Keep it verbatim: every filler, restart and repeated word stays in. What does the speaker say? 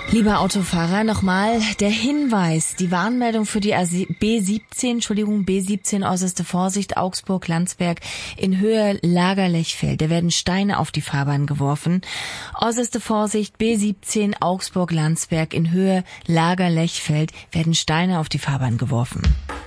Lieber Autofahrer, nochmal der Hinweis, die Warnmeldung für die B siebzehn, Entschuldigung, B siebzehn, äußerste Vorsicht, Augsburg-Landsberg in Höhe Lager-Lechfeld. Da werden Steine auf die Fahrbahn geworfen. Äußerste Vorsicht, B siebzehn, Augsburg-Landsberg in Höhe Lager-Lechfeld werden Steine auf die Fahrbahn geworfen.